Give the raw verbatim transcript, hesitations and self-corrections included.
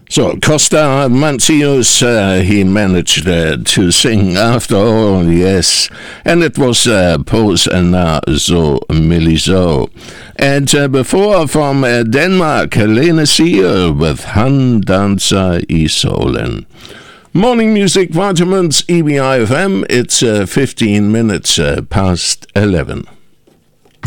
So, Costa Mancius, uh, he managed uh, to sing after all, yes. And it was uh, Pose Na So Miliso. And uh, before, from uh, Denmark, Helene Seer with Han Danser I Solen. Morning Music Vitamins, E B I F M. It's uh, fifteen minutes uh, past eleven.